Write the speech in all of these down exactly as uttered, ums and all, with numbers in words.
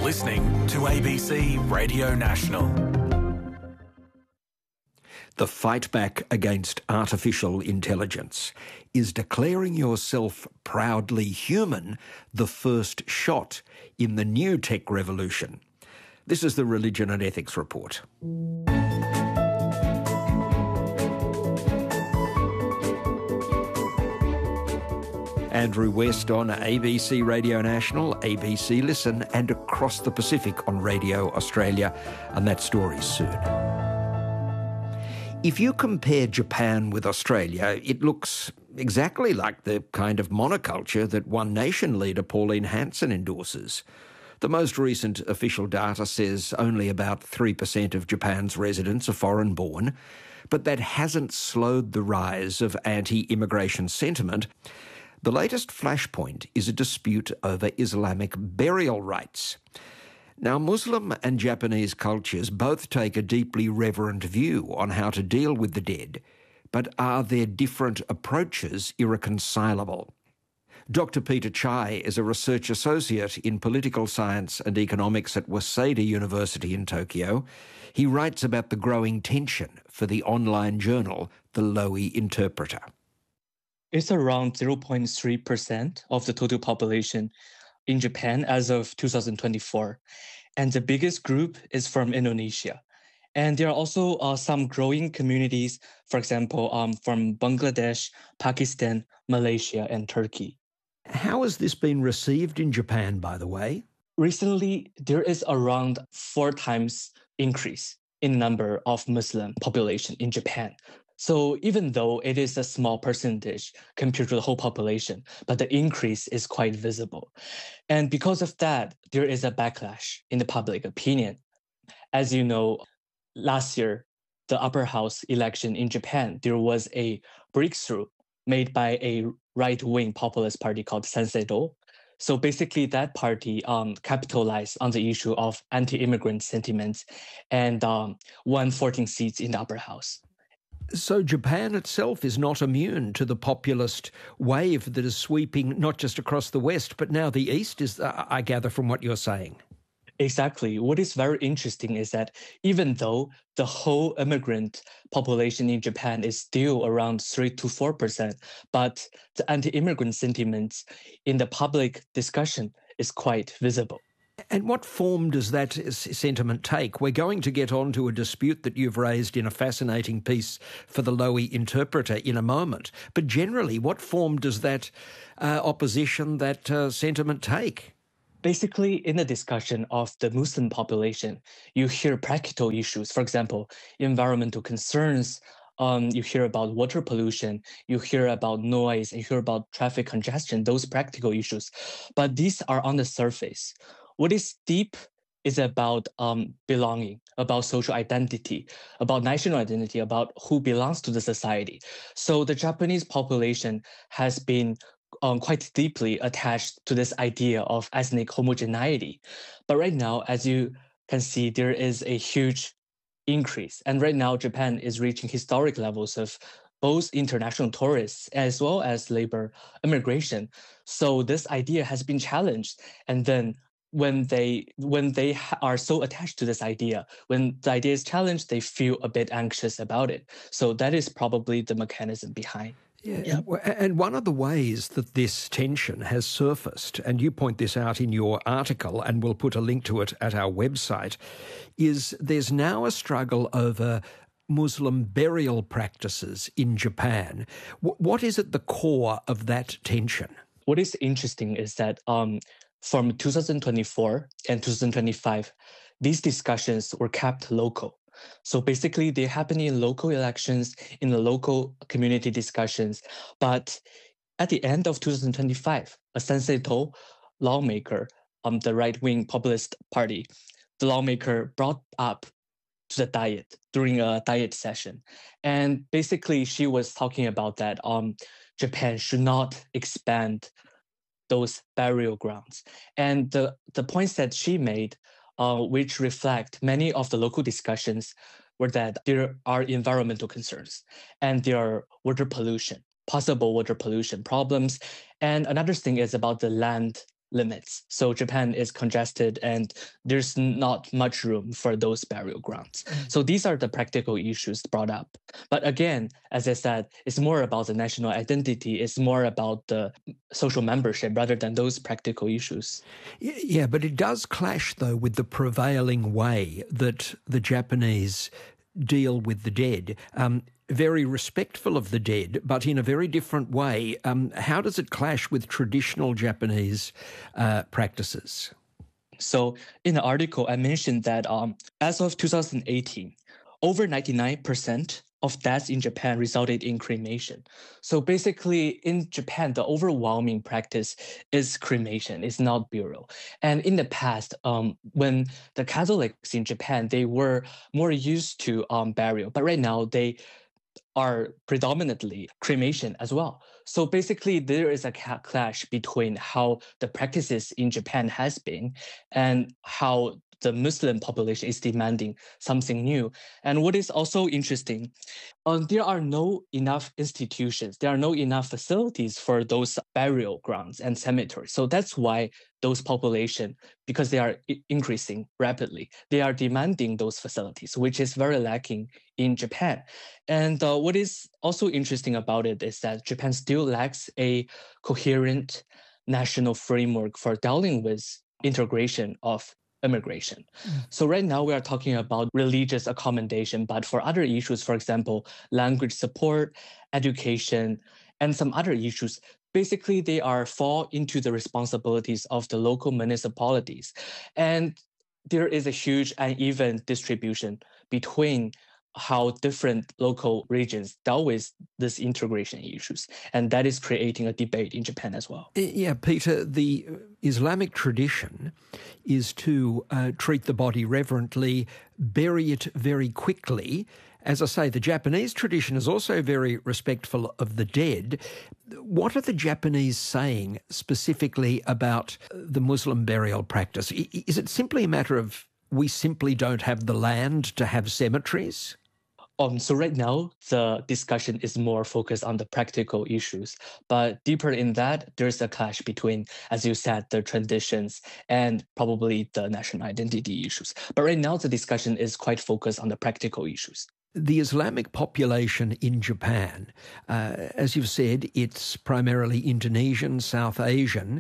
listening to A B C Radio National. The fight back against artificial intelligence. Is declaring yourself proudly human the first shot in the new tech revolution? This is the Religion and Ethics Report. Andrew West on A B C Radio National, A B C Listen, and across the Pacific on Radio Australia. And that story's soon. If you compare Japan with Australia, it looks exactly like the kind of monoculture that One Nation leader Pauline Hanson endorses. The most recent official data says only about three percent of Japan's residents are foreign-born, but that hasn't slowed the rise of anti-immigration sentiment. The latest flashpoint is a dispute over Islamic burial rites. Now, Muslim and Japanese cultures both take a deeply reverent view on how to deal with the dead, but are their different approaches irreconcilable? Doctor Peter Chai is a research associate in political science and economics at Waseda University in Tokyo. He writes about the growing tension for the online journal, The Lowy Interpreter. It's around zero point three percent of the total population in Japan as of two thousand twenty-four. And the biggest group is from Indonesia. And there are also uh, some growing communities, for example, um, from Bangladesh, Pakistan, Malaysia, and Turkey. How has this been received in Japan, by the way? Recently, there is around four times increase in number of Muslim population in Japan. So even though it is a small percentage compared to the whole population, but the increase is quite visible. And because of that, there is a backlash in the public opinion. As you know, last year, the upper house election in Japan, there was a breakthrough made by a right-wing populist party called Sanseido. So basically that party um, capitalized on the issue of anti-immigrant sentiments and um, won fourteen seats in the upper house. So Japan itself is not immune to the populist wave that is sweeping not just across the West, but now the East, is, uh, I gather from what you're saying. Exactly. What is very interesting is that even though the whole immigrant population in Japan is still around three to four percent, but the anti-immigrant sentiments in the public discussion is quite visible. And what form does that sentiment take? We're going to get on to a dispute that you've raised in a fascinating piece for the Lowy Interpreter in a moment. But generally, what form does that uh, opposition, that uh, sentiment take? Basically, in the discussion of the Muslim population, you hear practical issues. For example, environmental concerns. Um, you hear about water pollution, you hear about noise, you hear about traffic congestion, those practical issues. But these are on the surface. What is deep is about um, belonging, about social identity, about national identity, about who belongs to the society. So the Japanese population has been um, quite deeply attached to this idea of ethnic homogeneity. But right now, as you can see, there is a huge increase. And right now, Japan is reaching historic levels of both international tourists as well as labor immigration. So this idea has been challenged. And then when they when they ha- are so attached to this idea, when the idea is challenged, they feel a bit anxious about it. So that is probably the mechanism behind. Yeah, yeah. And one of the ways that this tension has surfaced, and you point this out in your article, and we'll put a link to it at our website, is there's now a struggle over Muslim burial practices in Japan. W- what is at the core of that tension? What is interesting is that um, from two thousand twenty-four and two thousand twenty-five, these discussions were kept local. So basically, they happen in local elections, in the local community discussions. But at the end of two thousand twenty-five, a Sanseido lawmaker, um, the right-wing populist party, the lawmaker brought up to the diet during a diet session. And basically, she was talking about that um, Japan should not expand those burial grounds. And the, the points that she made, uh, which reflect many of the local discussions, were that there are environmental concerns and there are water pollution, possible water pollution problems. And another thing is about the land limits. So Japan is congested and there's not much room for those burial grounds. So these are the practical issues brought up. But again, as I said, it's more about the national identity. It's more about the social membership rather than those practical issues. Yeah, but it does clash, though, with the prevailing way that the Japanese deal with the dead. Um, very respectful of the dead, but in a very different way. Um, how does it clash with traditional Japanese uh, practices? So in the article, I mentioned that um, as of two thousand eighteen, over ninety-nine percent of deaths in Japan resulted in cremation. So basically in Japan, the overwhelming practice is cremation, it's not burial. And in the past, um, when the Catholics in Japan, they were more used to um, burial, but right now they are predominantly cremation as well. So basically, there is a clash between how the practices in Japan has been and how the Muslim population is demanding something new. And what is also interesting, um, there are no enough institutions, there are no enough facilities for those burial grounds and cemeteries. So that's why those population, because they are I- increasing rapidly, they are demanding those facilities, which is very lacking in Japan. And uh, what is also interesting about it is that Japan still lacks a coherent national framework for dealing with integration of immigration. Mm. So right now we are talking about religious accommodation, but for other issues, for example, language support, education, and some other issues, basically they are fall into the responsibilities of the local municipalities. And there is a huge uneven distribution between how different local regions dealt with these integration issues. And that is creating a debate in Japan as well. Yeah, Peter, the Islamic tradition is to uh, treat the body reverently, bury it very quickly. As I say, the Japanese tradition is also very respectful of the dead. What are the Japanese saying specifically about the Muslim burial practice? Is it simply a matter of we simply don't have the land to have cemeteries? Um, so right now, the discussion is more focused on the practical issues. But deeper in that, there's a clash between, as you said, the traditions and probably the national identity issues. But right now, the discussion is quite focused on the practical issues. The Islamic population in Japan, uh, as you've said, it's primarily Indonesian, South Asian.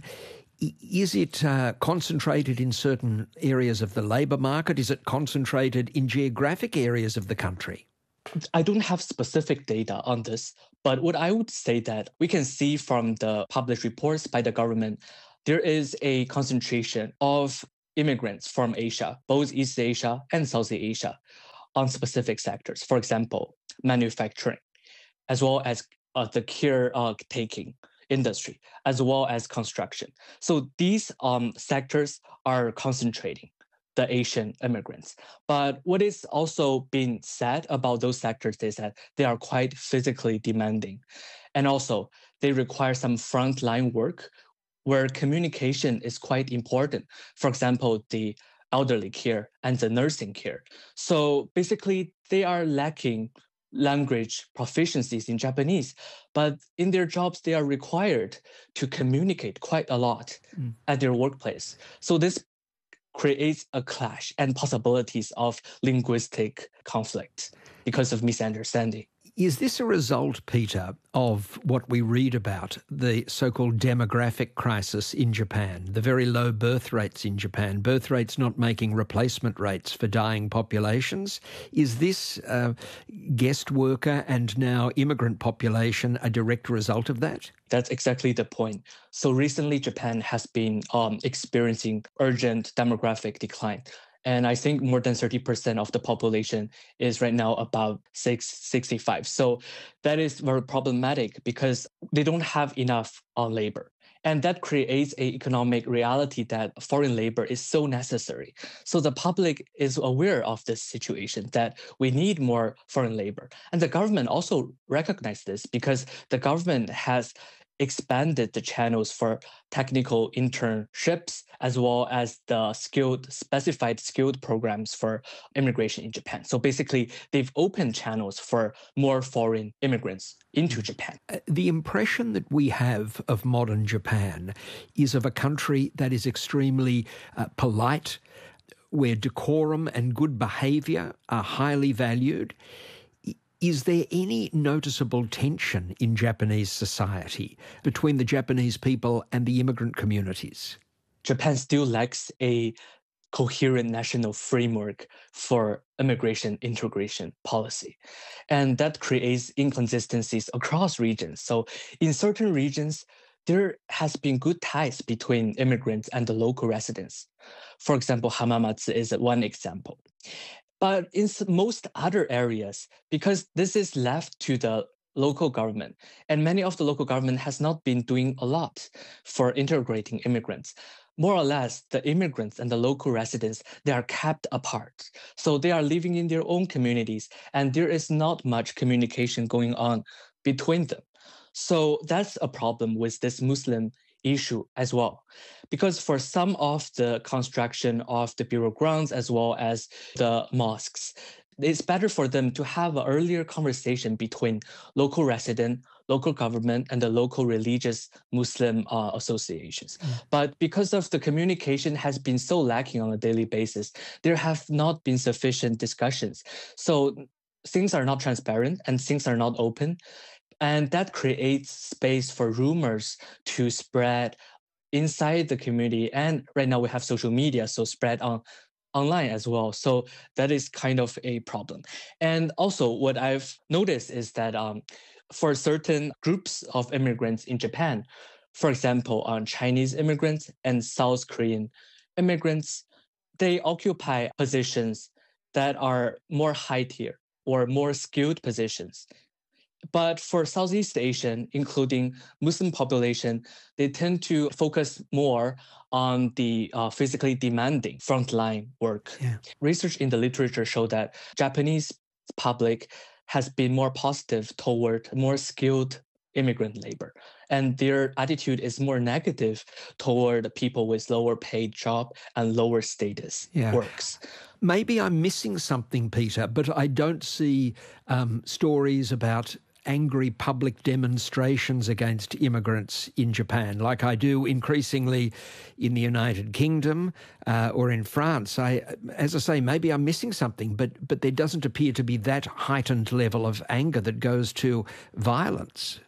Is it uh, concentrated in certain areas of the labour market? Is it concentrated in geographic areas of the country? I don't have specific data on this, but what I would say that we can see from the published reports by the government, there is a concentration of immigrants from Asia, both East Asia and South Asia, on specific sectors. For example, manufacturing, as well as uh, the caretaking industry, as well as construction. So these um, sectors are concentrating the Asian immigrants. But what is also being said about those sectors is that they are quite physically demanding. And also, they require some frontline work where communication is quite important. For example, the elderly care and the nursing care. So basically, they are lacking language proficiencies in Japanese, but in their jobs, they are required to communicate quite a lot mm. at their workplace. So this creates a clash and possibilities of linguistic conflict because of misunderstanding. Is this a result, Peter, of what we read about, the so-called demographic crisis in Japan, the very low birth rates in Japan, birth rates not making replacement rates for dying populations? Is this uh, guest worker and now immigrant population a direct result of that? That's exactly the point. So recently, Japan has been um, experiencing urgent demographic decline. And I think more than thirty percent of the population is right now about six, sixty-five. So that is very problematic because they don't have enough uh, labor. And that creates an economic reality that foreign labor is so necessary. So the public is aware of this situation, that we need more foreign labor. And the government also recognizes this because the government has expanded the channels for technical internships as well as the skilled, specified skilled programs for immigration in Japan. So basically, they've opened channels for more foreign immigrants into Japan. The impression that we have of modern Japan is of a country that is extremely uh, polite, where decorum and good behaviour are highly valued. Is there any noticeable tension in Japanese society between the Japanese people and the immigrant communities? Japan still lacks a coherent national framework for immigration integration policy. And that creates inconsistencies across regions. So in certain regions, there has been good ties between immigrants and the local residents. For example, Hamamatsu is one example. But in most other areas, because this is left to the local government, and many of the local government has not been doing a lot for integrating immigrants. More or less, the immigrants and the local residents, they are kept apart. So they are living in their own communities, and there is not much communication going on between them. So that's a problem with this Muslim issue as well. Because for some of the construction of the burial grounds as well as the mosques, it's better for them to have an earlier conversation between local resident, local government, and the local religious Muslim uh, associations. Mm. But because of the communication has been so lacking on a daily basis, there have not been sufficient discussions. So things are not transparent and things are not open. And that creates space for rumors to spread inside the community. And right now we have social media, so spread on online as well. So that is kind of a problem. And also what I've noticed is that um, for certain groups of immigrants in Japan, for example, um, Chinese immigrants and South Korean immigrants, they occupy positions that are more high tier or more skilled positions. But for Southeast Asian, including Muslim population, they tend to focus more on the uh, physically demanding frontline work. Yeah. Research in the literature show that Japanese public has been more positive toward more skilled immigrant labor. And their attitude is more negative toward people with lower paid job and lower status yeah. works. Maybe I'm missing something, Peter, but I don't see um, stories about angry public demonstrations against immigrants in Japan, like I do increasingly in the United Kingdom uh, or in France. I, as I say, maybe I'm missing something, but but there doesn't appear to be that heightened level of anger that goes to violence.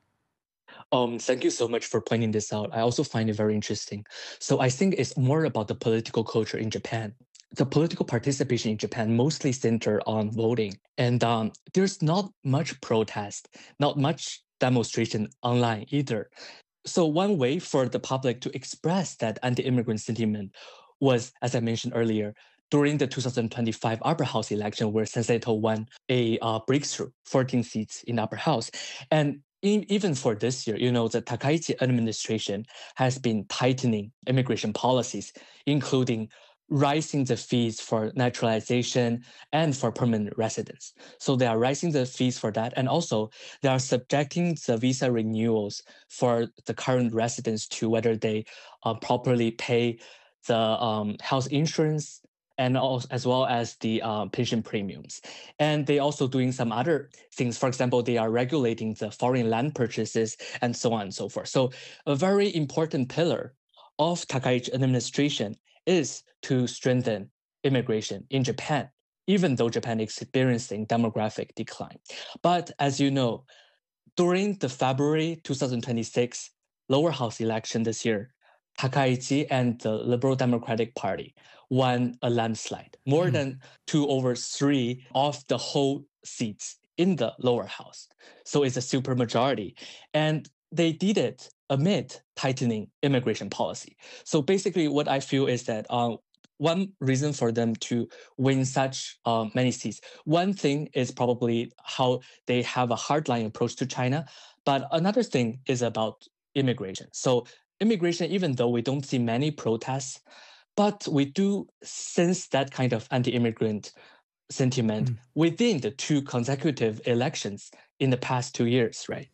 Um, thank you so much for pointing this out. I also find it very interesting. So I think it's more about the political culture in Japan. The political participation in Japan mostly center on voting. And um, there's not much protest, not much demonstration online either. So one way for the public to express that anti-immigrant sentiment was, as I mentioned earlier, during the two thousand twenty-five upper house election where Sensei won a uh, breakthrough, fourteen seats in the upper house. And in, even for this year, you know, the Takaichi administration has been tightening immigration policies, including rising the fees for naturalization and for permanent residence. So they are rising the fees for that. And also they are subjecting the visa renewals for the current residents to whether they uh, properly pay the um, health insurance and also, as well as the uh, pension premiums. And they also doing some other things. For example, they are regulating the foreign land purchases and so on and so forth. So a very important pillar of Takaichi administration is to strengthen immigration in Japan, even though Japan is experiencing demographic decline. But as you know, during the February two thousand twenty-six lower house election this year, Takaichi and the Liberal Democratic Party won a landslide, more mm. than two over three of the whole seats in the lower house. So it's a super majority. And they did it amid tightening immigration policy. So basically what I feel is that uh, one reason for them to win such uh, many seats, one thing is probably how they have a hardline approach to China, but another thing is about immigration. So immigration, even though we don't see many protests, but we do sense that kind of anti-immigrant sentiment mm. within the two consecutive elections in the past two years, right? Yeah.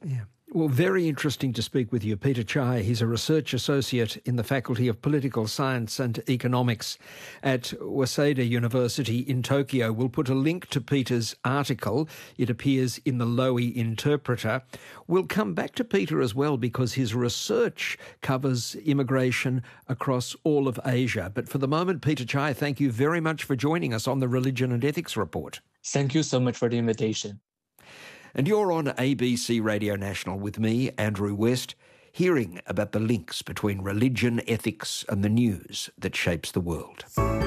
Well, very interesting to speak with you. Peter Chai, he's a research associate in the Faculty of Political Science and Economics at Waseda University in Tokyo. We'll put a link to Peter's article. It appears in the Lowy Interpreter. We'll come back to Peter as well because his research covers immigration across all of Asia. But for the moment, Peter Chai, thank you very much for joining us on the Religion and Ethics Report. Thank you so much for the invitation. And you're on A B C Radio National with me, Andrew West, hearing about the links between religion, ethics and the news that shapes the world.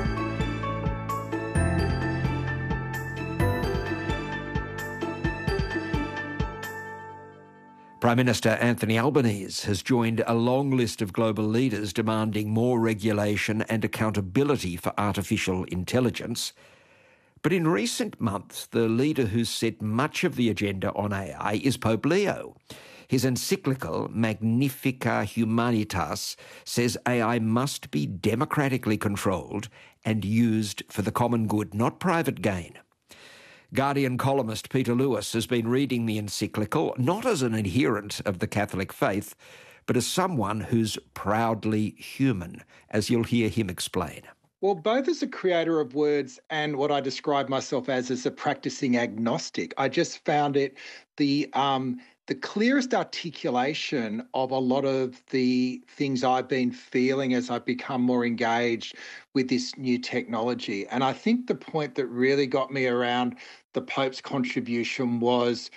Prime Minister Anthony Albanese has joined a long list of global leaders demanding more regulation and accountability for artificial intelligence. But in recent months, the leader who's set much of the agenda on A I is Pope Leo. His encyclical Magnificat Humanitas says A I must be democratically controlled and used for the common good, not private gain. Guardian columnist Peter Lewis has been reading the encyclical not as an adherent of the Catholic faith, but as someone who's proudly human, as you'll hear him explain. Well, both as a creator of words and what I describe myself as as a practicing agnostic, I just found it the um, the clearest articulation of a lot of the things I've been feeling as I've become more engaged with this new technology. And I think the point that really got me around the Pope's contribution was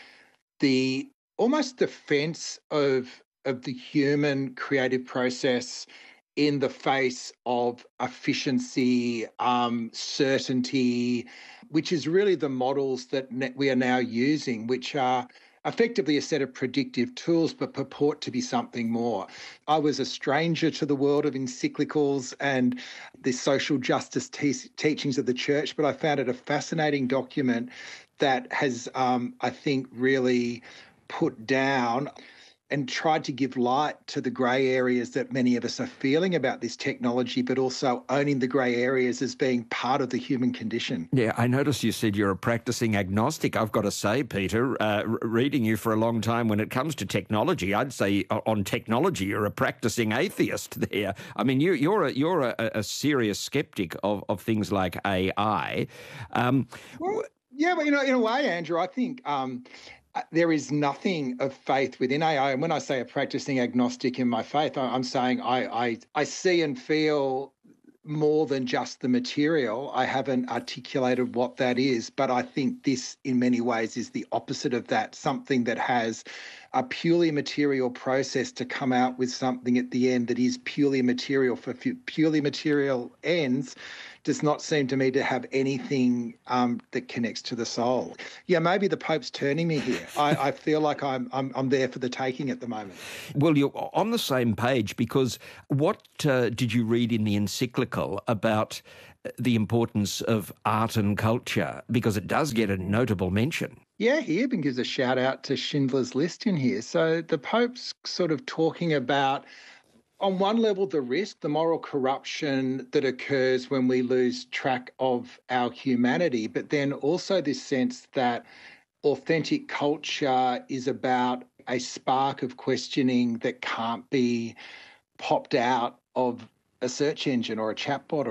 the almost defense of of the human creative process in the face of efficiency, um, certainty, which is really the models that we are now using, which are effectively a set of predictive tools, but purport to be something more. I was a stranger to the world of encyclicals and the social justice te- teachings of the church, but I found it a fascinating document that has, um, I think, really put down and tried to give light to the grey areas that many of us are feeling about this technology, but also owning the grey areas as being part of the human condition. Yeah, I noticed you said you're a practicing agnostic. I've got to say, Peter, uh, reading you for a long time, when it comes to technology, I'd say on technology you're a practicing atheist there. I mean, you, you're a, you're a, a serious sceptic of, of things like A I. Um, well, yeah, but you know, in a way, Andrew, I think Um, there is nothing of faith within A I. And when I say a practicing agnostic in my faith, I'm saying I, I, I see and feel more than just the material. I haven't articulated what that is, but I think this in many ways is the opposite of that, something that has a purely material process to come out with something at the end that is purely material for purely material ends does not seem to me to have anything um, that connects to the soul. Yeah, maybe the Pope's turning me here. I, I feel like I'm, I'm I'm there for the taking at the moment. Well, you're on the same page because what uh, did you read in the encyclical about the importance of art and culture? Because it does get a notable mention. Yeah, he even gives a shout out to Schindler's List in here. So the Pope's sort of talking about, on one level, the risk, the moral corruption that occurs when we lose track of our humanity, but then also this sense that authentic culture is about a spark of questioning that can't be popped out of a search engine or a chatbot